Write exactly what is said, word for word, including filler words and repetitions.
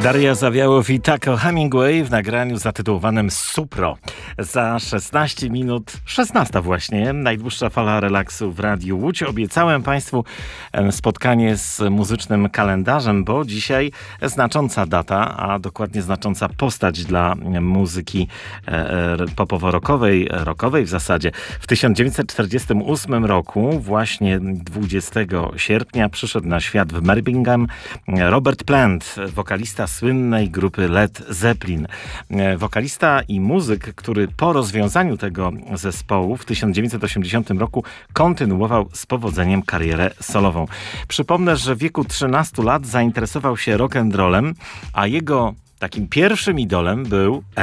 Daria Zawiałow i Taco Hemingway w nagraniu zatytułowanym Supro. Za szesnaście minut, szesnasta właśnie, najdłuższa fala relaksu w Radiu Łódź. Obiecałem Państwu spotkanie z muzycznym kalendarzem, bo dzisiaj znacząca data, a dokładnie znacząca postać dla muzyki popowo-rockowej, rockowej w zasadzie. W tysiąc dziewięćset czterdziestym ósmym roku, właśnie dwudziestego sierpnia, przyszedł na świat w Birmingham Robert Plant, wokalista słynnej grupy Led Zeppelin. Wokalista i muzyk, który po rozwiązaniu tego zespołu w tysiąc dziewięćset osiemdziesiątym roku kontynuował z powodzeniem karierę solową. Przypomnę, że w wieku trzynastu lat zainteresował się rock'n'rollem, a jego takim pierwszym idolem był